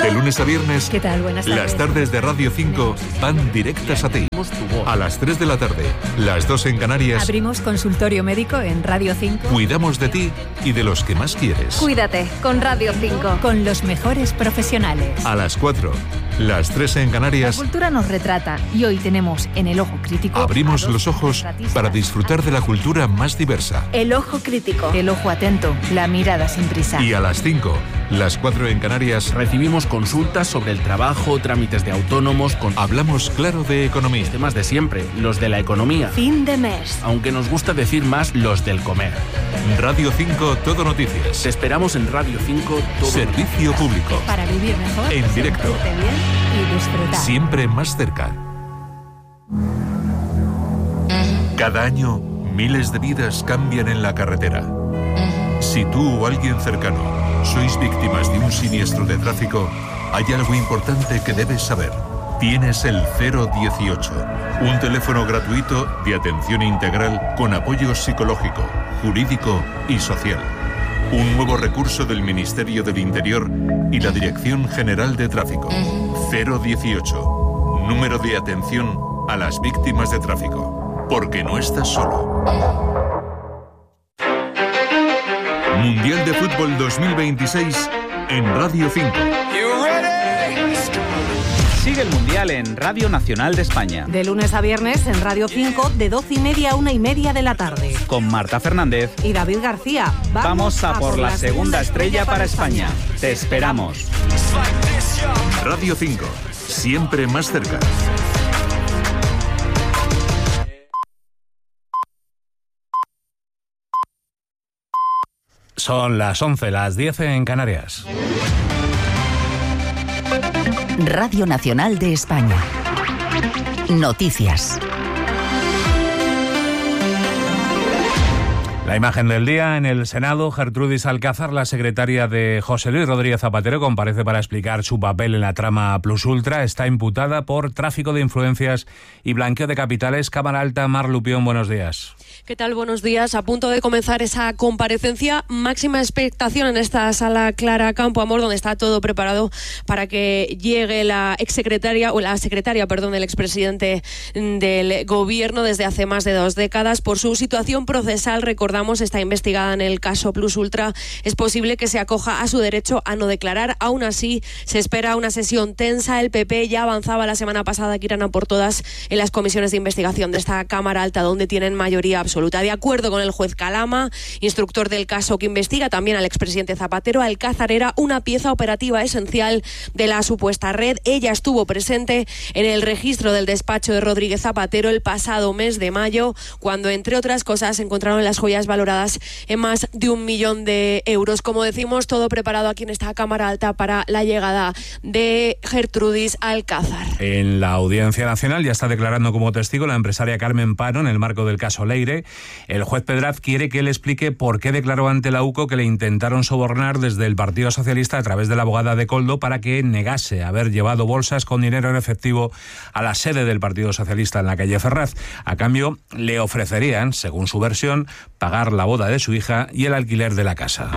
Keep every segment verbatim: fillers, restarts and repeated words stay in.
De lunes a viernes, ¿Qué tal? Buenas tardes. las tardes de Radio cinco van directas a ti. A las tres de la tarde, las dos en Canarias, Abrimos consultorio médico en Radio cinco. cuidamos de ti y de los que más quieres. Cuídate con Radio cinco. Con los mejores profesionales. A las cuatro, las tres en La Canarias, cultura nos retrata y hoy tenemos en El Ojo Crítico abrimos a dos los ojos retratistas. para disfrutar de la cultura más diversa. El Ojo Crítico. El ojo atento, la mirada sin prisa. Y a las cinco, las cuatro en Canarias, Recibimos consultas sobre el trabajo, trámites de autónomos, con hablamos claro de economía. temas de siempre, los de la economía. Fin de mes. Aunque nos gusta decir más los del comer. Radio cinco, Todo Noticias. Te esperamos en Radio cinco todo. Servicio público. Para vivir mejor. En directo. sentirte bien y disfrutar. Siempre más cerca. Cada año, miles de vidas cambian en la carretera. Si tú o alguien cercano sois víctimas de un siniestro de tráfico, hay algo importante que debes saber. Tienes el cero dieciocho, un teléfono gratuito de atención integral con apoyo psicológico, jurídico y social. Un nuevo recurso del Ministerio del Interior y la Dirección General de Tráfico. cero dieciocho, número de atención a las víctimas de tráfico. Porque no estás solo. Mundial de Fútbol dos mil veintiséis en Radio cinco. Sigue el Mundial en Radio Nacional de España. De lunes a viernes en Radio cinco, de doce y media a una y media de la tarde. Con Marta Fernández. Y David García. Vamos a por la segunda estrella para España. Te esperamos. Radio cinco, siempre más cerca. Son las once, las diez en Canarias. Radio Nacional de España. Noticias. La imagen del día en el Senado. Gertrudis Alcázar, la secretaria de José Luis Rodríguez Zapatero, comparece para explicar su papel en la trama Plus Ultra. Está imputada por tráfico de influencias y blanqueo de capitales. Cámara Alta, Mar Lupión, buenos días. ¿Qué tal? Buenos días. A punto de comenzar esa comparecencia. Máxima expectación en esta sala Clara Campoamor, donde está todo preparado para que llegue la exsecretaria, o la secretaria, perdón, del expresidente del gobierno desde hace más de dos décadas. Por su situación procesal, recordamos, está investigada en el caso Plus Ultra. Es posible que se acoja a su derecho a no declarar. Aún así, se espera una sesión tensa. El P P ya avanzaba la semana pasada que irán a por todas en las comisiones de investigación de esta Cámara Alta, donde tienen mayoría absoluta. De acuerdo con el juez Calama, instructor del caso que investiga también al expresidente Zapatero, Alcázar era una pieza operativa esencial de la supuesta red. Ella estuvo presente en el registro del despacho de Rodríguez Zapatero el pasado mes de mayo, cuando, entre otras cosas, encontraron las joyas valoradas en más de un millón de euros. Como decimos, todo preparado aquí en esta Cámara Alta para la llegada de Gertrudis Alcázar. En la Audiencia Nacional ya está declarando como testigo la empresaria Carmen Paro en el marco del caso Leire. El juez Pedraz quiere que él explique por qué declaró ante la U C O que le intentaron sobornar desde el Partido Socialista a través de la abogada de Koldo para que negase haber llevado bolsas con dinero en efectivo a la sede del Partido Socialista en la calle Ferraz. A cambio, le ofrecerían, según su versión, pagar la boda de su hija y el alquiler de la casa.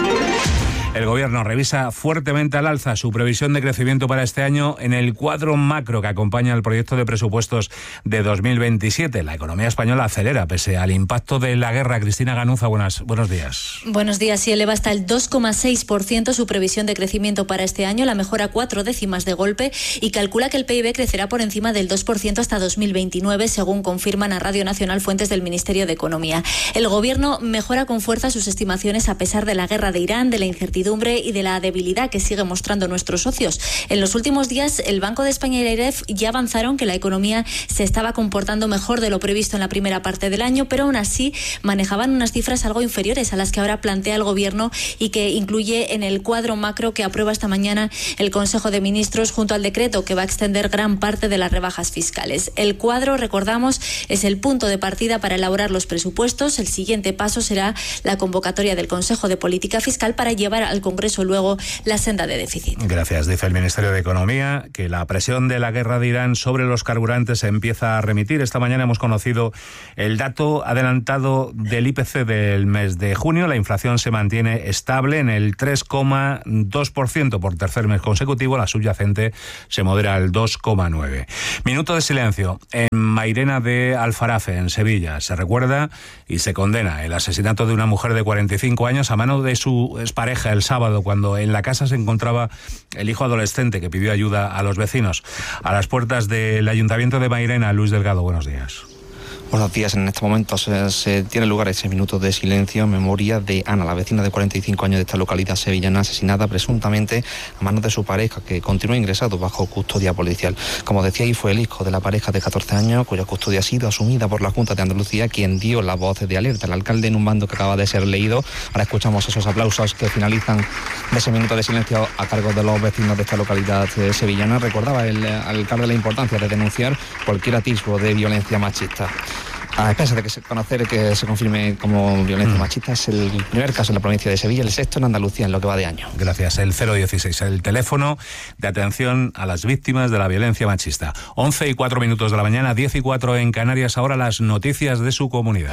El Gobierno revisa fuertemente al alza su previsión de crecimiento para este año en el cuadro macro que acompaña al proyecto de presupuestos de dos mil veintisiete. La economía española acelera pese al impacto de la guerra. Cristina Ganuza, buenas, buenos días. Buenos días. Sí, eleva hasta el dos coma seis por ciento su previsión de crecimiento para este año, la mejora cuatro décimas de golpe, y calcula que el P I B crecerá por encima del dos por ciento hasta dos mil veintinueve, según confirman a Radio Nacional fuentes del Ministerio de Economía. El Gobierno mejora con fuerza sus estimaciones a pesar de la guerra de Irán, de la incertidumbre y de la debilidad que sigue mostrando nuestros socios. En los últimos días, el Banco de España y la I R E F ya avanzaron que la economía se estaba comportando mejor de lo previsto en la primera parte del año, pero aún así manejaban unas cifras algo inferiores a las que ahora plantea el Gobierno y que incluye en el cuadro macro que aprueba esta mañana el Consejo de Ministros junto al decreto que va a extender gran parte de las rebajas fiscales. El cuadro, recordamos, es el punto de partida para elaborar los presupuestos. El siguiente paso será la convocatoria del Consejo de Política Fiscal para llevar al Congreso luego la senda de déficit. Gracias. Dice el Ministerio de Economía que la presión de la guerra de Irán sobre los carburantes se empieza a remitir. Esta mañana hemos conocido el dato adelantado del I P C del mes de junio. La inflación se mantiene estable en el tres coma dos por ciento por tercer mes consecutivo. La subyacente se modera al dos coma nueve por ciento. Minuto de silencio. En Mairena de Alfarafe, en Sevilla, se recuerda y se condena el asesinato de una mujer de cuarenta y cinco años a mano de su expareja el sábado, cuando en la casa se encontraba el hijo adolescente que pidió ayuda a los vecinos. A las puertas del Ayuntamiento de Mairena, Luis Delgado, buenos días. Buenos días. En este momento se, se tiene lugar ese minuto de silencio en memoria de Ana, la vecina de cuarenta y cinco años de esta localidad sevillana, asesinada presuntamente a manos de su pareja, que continúa ingresado bajo custodia policial. Como decía, ahí fue el hijo de la pareja de catorce años, cuya custodia ha sido asumida por la Junta de Andalucía, quien dio la voz de alerta. El alcalde en un mando que acaba de ser leído. Ahora escuchamos esos aplausos que finalizan ese minuto de silencio a cargo de los vecinos de esta localidad eh, sevillana. Recordaba el eh, alcalde la importancia de denunciar cualquier atisbo de violencia machista. A expensas de que se conocer que se confirme como violencia mm. machista, es el primer caso en la provincia de Sevilla, el sexto en Andalucía en lo que va de año. Gracias. El cero dieciséis, el teléfono de atención a las víctimas de la violencia machista. once y cuatro minutos de la mañana, diez y cuatro en Canarias. Ahora las noticias de su comunidad.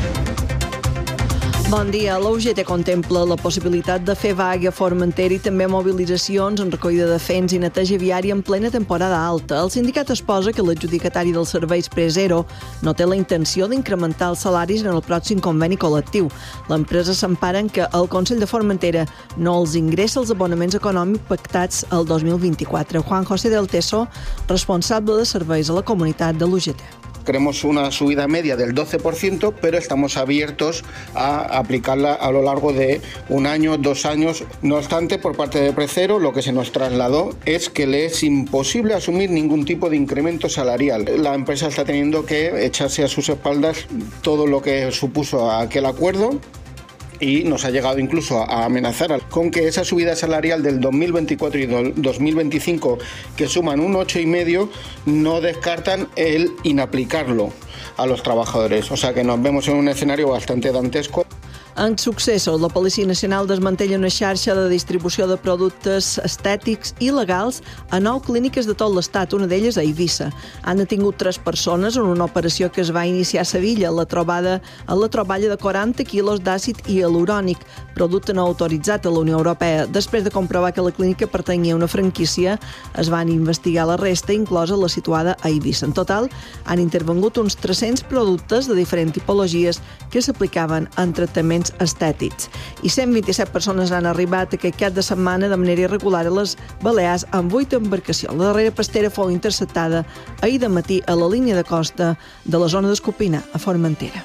Bon dia. La U G T contempla la possibilitat de fer vaga a Formentera i també mobilitzacions en recollida de fens i neteja viària en plena temporada alta. El sindicat exposa que l'adjudicatari dels serveis Presero no té la intenció d'incrementar els salaris en el pròxim conveni col·lectiu. L'empresa s'empara en que el Consell de Formentera no els ingressa els abonaments econòmics pactats el dos mil vint-i-quatre. Juan José del Teso, responsable de serveis a la comunitat de l'U G T. Queremos una subida media del doce por ciento, pero estamos abiertos a aplicarla a lo largo de un año, dos años. No obstante, por parte de Presero, lo que se nos trasladó es que le es imposible asumir ningún tipo de incremento salarial. La empresa está teniendo que echarse a sus espaldas todo lo que supuso aquel acuerdo, y nos ha llegado incluso a amenazar con que esa subida salarial del dos mil veinticuatro y dos mil veinticinco, que suman un ocho coma cinco, no descartan el inaplicarlo a los trabajadores. O sea que nos vemos en un escenario bastante dantesco. En successos, la Policia Nacional desmantella una xarxa de distribució de productes estètics il·legals a nou clíniques de tot l'estat, una d'elles a Eivissa. Han detingut tres persones en una operació que es va iniciar a Sevilla, la trobada a la troballa de quaranta quilos d'àcid hialurònic, producte no autoritzat a la Unió Europea. Després de comprovar que la clínica pertanyia a una franquícia, es van investigar la resta, inclosa la situada a Eivissa. En total, han intervengut uns tres-cents productes de diferents tipologies que s'aplicaven en tractaments estètics. I cent vint-i-set persones han arribat aquest cap de setmana de manera irregular a les Balears amb vuit embarcacions. La darrera pastera fou interceptada ahir de matí a la línia de costa de la zona d'Escopina, a Formentera.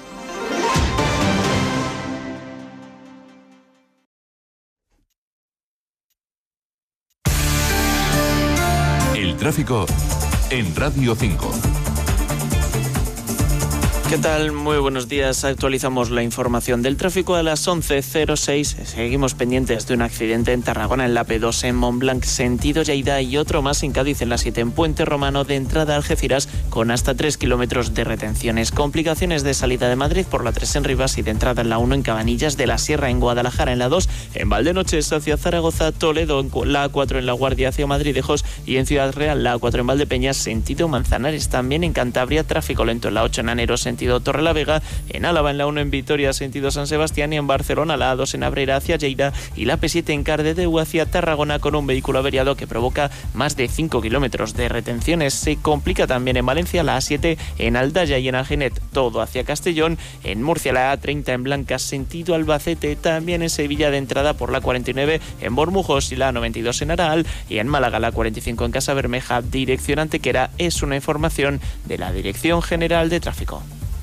El tráfico en Radio cinco. ¿Qué tal? Muy buenos días. Actualizamos la información del tráfico a las once cero seis. Seguimos pendientes de un accidente en Tarragona, en la P dos en Montblanc, sentido Lleida, y otro más en Cádiz, en la siete en Puente Romano, de entrada a Algeciras, con hasta tres kilómetros de retenciones. Complicaciones de salida de Madrid por la tres en Rivas y de entrada en la uno en Cabanillas de la Sierra, en Guadalajara, en la dos en Valdenoches hacia Zaragoza, Toledo, en la A cuatro en La Guardia hacia Madridejos, y en Ciudad Real la A cuatro en Valdepeñas, sentido Manzanares. También en Cantabria, tráfico lento en la ocho en Aneros, sentido Torrelavega, en Álava en la uno en Vitoria, sentido San Sebastián, y en Barcelona la A dos en Abrera hacia Lleida, y la P siete en Cardedeu hacia Tarragona, con un vehículo averiado que provoca más de cinco kilómetros de retenciones. Se complica también en Valencia la A siete en Aldaya y en Algenet, todo hacia Castellón. En Murcia la A treinta en Blancas, sentido Albacete. También en Sevilla, de entrada por la cuarenta y nueve en Bormujos, y la A noventa y dos en Araal, y en Málaga la cuarenta y cinco en Casa Bermeja, dirección Antequera. Es una información de la Dirección General de Tráfico.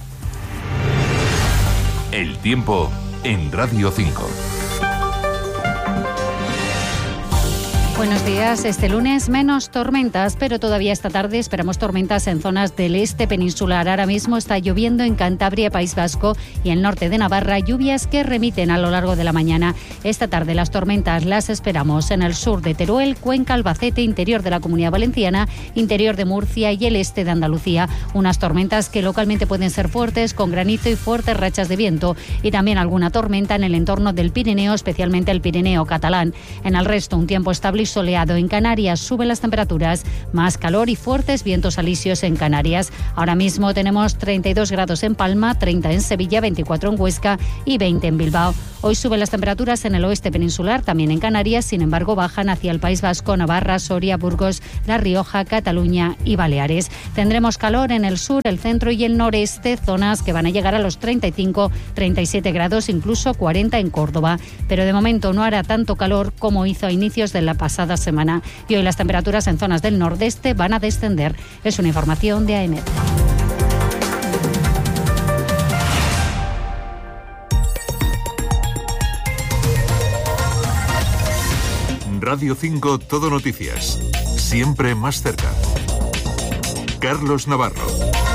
El tiempo en Radio cinco. Buenos días. Este lunes menos tormentas, pero todavía esta tarde esperamos tormentas en zonas del este peninsular. Ahora mismo está lloviendo en Cantabria, País Vasco y el norte de Navarra, lluvias que remiten a lo largo de la mañana. Esta tarde las tormentas las esperamos en el sur de Teruel, Cuenca, Albacete, interior de la Comunidad Valenciana, interior de Murcia y el este de Andalucía. Unas tormentas que localmente pueden ser fuertes, con granizo y fuertes rachas de viento, y también alguna tormenta en el entorno del Pirineo, especialmente el Pirineo catalán. En el resto, un tiempo estable y soleado. En Canarias suben las temperaturas, más calor y fuertes vientos alisios en Canarias. Ahora mismo tenemos treinta y dos grados en Palma, treinta en Sevilla, veinticuatro en Huesca y veinte en Bilbao. Hoy suben las temperaturas en el oeste peninsular, también en Canarias, sin embargo bajan hacia el País Vasco, Navarra, Soria, Burgos, La Rioja, Cataluña y Baleares. Tendremos calor en el sur, el centro y el noreste, zonas que van a llegar a los treinta y cinco, treinta y siete grados, incluso cuarenta en Córdoba. Pero de momento no hará tanto calor como hizo a inicios de la pasada semana. Y hoy las temperaturas en zonas del nordeste van a descender. Es una información de A E M E T. Radio cinco Todo Noticias. Siempre más cerca. Carlos Navarro.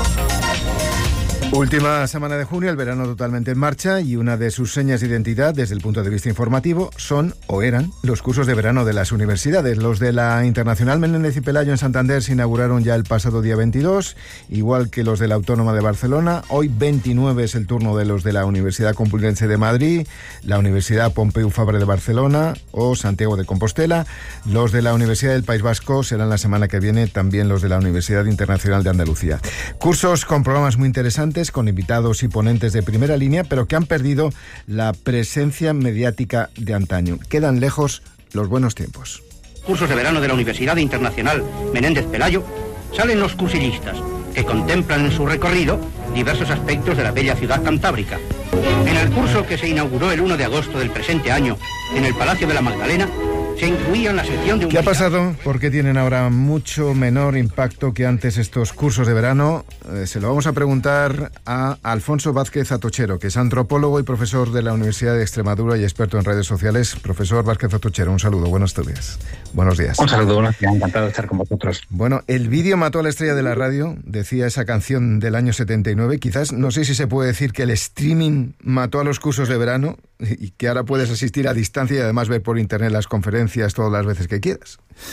Última semana de junio, el verano totalmente en marcha, y una de sus señas de identidad desde el punto de vista informativo son, o eran, los cursos de verano de las universidades. Los de la Internacional Menéndez y Pelayo en Santander se inauguraron ya el pasado día veintidós, igual que los de la Autónoma de Barcelona. Hoy veintinueve es el turno de los de la Universidad Complutense de Madrid, la Universidad Pompeu Fabra de Barcelona o Santiago de Compostela. Los de la Universidad del País Vasco serán la semana que viene, también los de la Universidad Internacional de Andalucía. Cursos con programas muy interesantes, con invitados y ponentes de primera línea, pero que han perdido la presencia mediática de antaño. Quedan lejos los buenos tiempos. Cursos de verano de la Universidad Internacional Menéndez Pelayo, salen los cursillistas que contemplan en su recorrido diversos aspectos de la bella ciudad cantábrica. En el curso que se inauguró el uno de agosto del presente año en el Palacio de la Magdalena, se incluía en la sección de... ¿Qué ha pasado? ¿Por qué tienen ahora mucho menor impacto que antes estos cursos de verano? Eh, se lo vamos a preguntar a Alfonso Vázquez Atochero, que es antropólogo y profesor de la Universidad de Extremadura y experto en redes sociales. Profesor Vázquez Atochero, un saludo, buenos días. Buenos días. Un saludo, buenos días, encantado de estar con vosotros. Bueno, el vídeo mató a la estrella de la radio, decía esa canción del año setenta y nueve. Quizás, no sé si se puede decir que el streaming mató a los cursos de verano y que ahora puedes asistir a distancia y además ver por internet las conferencias todas las veces que quieras.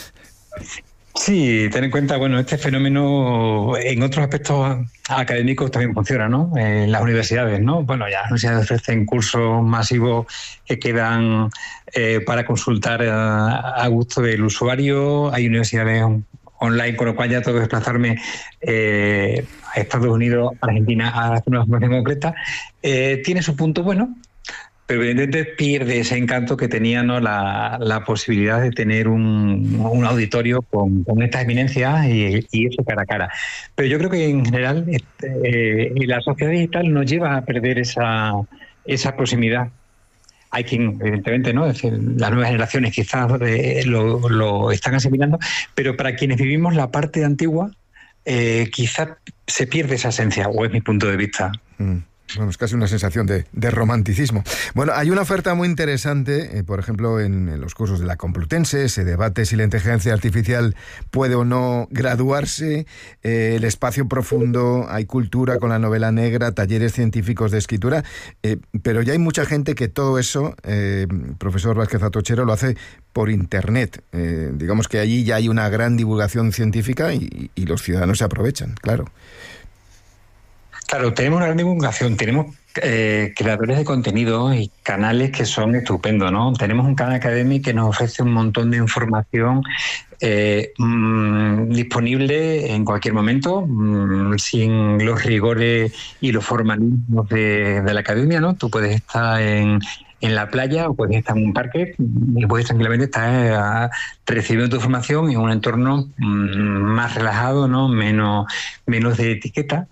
Sí, ten en cuenta, bueno, este fenómeno en otros aspectos académicos también funciona, ¿no? En las universidades, ¿no? Bueno, ya las universidades ofrecen cursos masivos que quedan eh, para consultar a, a gusto del usuario. Hay universidades online, con lo cual ya tengo que desplazarme eh, a Estados Unidos, Argentina, a hacer una formación concreta. Eh, tiene su punto bueno, pero evidentemente pierde ese encanto que tenía, ¿no? la, la posibilidad de tener un, un auditorio con, con estas eminencias y, y eso cara a cara. Pero yo creo que en general este, eh, la sociedad digital nos lleva a perder esa, esa proximidad. Hay quien, evidentemente, ¿no? Es decir, las nuevas generaciones quizás eh, lo, lo están asimilando, pero para quienes vivimos la parte antigua, eh, quizás se pierde esa esencia, o es mi punto de vista. Mm. Bueno, es casi una sensación de, de romanticismo. Bueno, hay una oferta muy interesante, eh, por ejemplo, en, en los cursos de la Complutense, se debate si la inteligencia artificial puede o no graduarse, eh, el espacio profundo, hay cultura con la novela negra, talleres científicos de escritura, eh, pero ya hay mucha gente que todo eso, eh, profesor Vázquez Atochero, lo hace por internet. Eh, digamos que allí ya hay una gran divulgación científica y, y los ciudadanos se aprovechan, claro. Claro, tenemos una gran divulgación, tenemos eh, creadores de contenido y canales que son estupendos, ¿no? Tenemos un canal académico que nos ofrece un montón de información eh, mmm, disponible en cualquier momento, mmm, sin los rigores y los formalismos de, de la academia, ¿no? Tú puedes estar en... en la playa o puedes estar en un parque y puedes tranquilamente estar recibiendo tu formación en un entorno mmm, más relajado, ¿no? Menos, menos de etiqueta.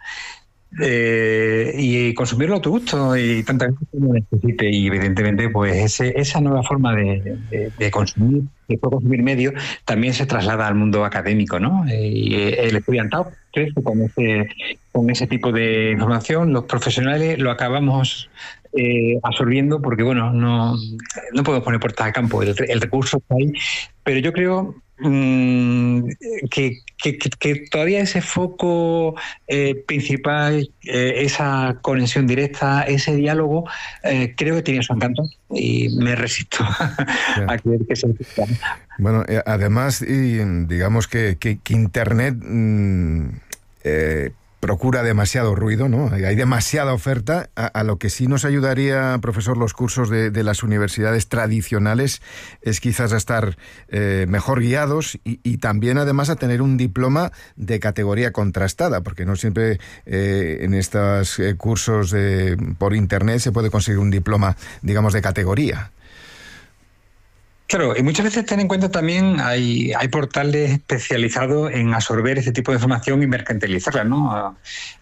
Eh, y consumirlo a tu gusto y tantas veces como necesite, y evidentemente pues ese, esa nueva forma de, de, de consumir, de consumir medios también se traslada al mundo académico, ¿no? Y el estudiantado crece con ese, con ese tipo de información, los profesionales lo acabamos eh, absorbiendo porque bueno, no, no podemos poner puertas al campo, el, el recurso está ahí, pero yo creo mmm, que, que, que todavía ese foco eh, principal, eh, esa conexión directa, ese diálogo, eh, creo que tiene su encanto y me resisto yeah. a creer que se necesita. Bueno, eh, además, y, digamos que, que, que Internet mmm, eh, procura demasiado ruido, ¿no? Hay demasiada oferta, a, a lo que sí nos ayudaría, profesor, los cursos de, de las universidades tradicionales es quizás a estar eh, mejor guiados y, y también además a tener un diploma de categoría contrastada, porque no siempre eh, en estos eh, cursos de, por Internet se puede conseguir un diploma, digamos, de categoría. Claro, y muchas veces ten en cuenta también hay, hay portales especializados en absorber este tipo de información y mercantilizarla, ¿no?